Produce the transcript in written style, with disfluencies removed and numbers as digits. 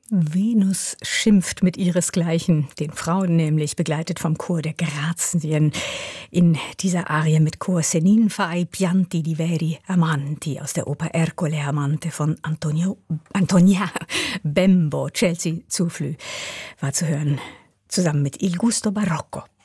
Venus schimpft mit ihresgleichen, den Frauen nämlich, begleitet vom Chor der Grazien. In dieser Arie mit Chor Senin fa ai pianti di veri amanti aus der Oper Ercole Amante von Antonia Bembo. Chelsea Zuflü war zu hören, zusammen mit Il Gusto Barocco.